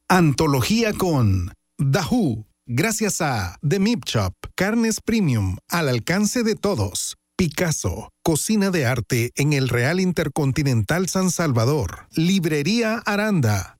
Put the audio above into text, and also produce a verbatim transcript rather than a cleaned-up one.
Antología con The Who, gracias a The Meat Shop, carnes premium al alcance de todos. Picasso, cocina de arte en el Real Intercontinental San Salvador. Librería Aranda,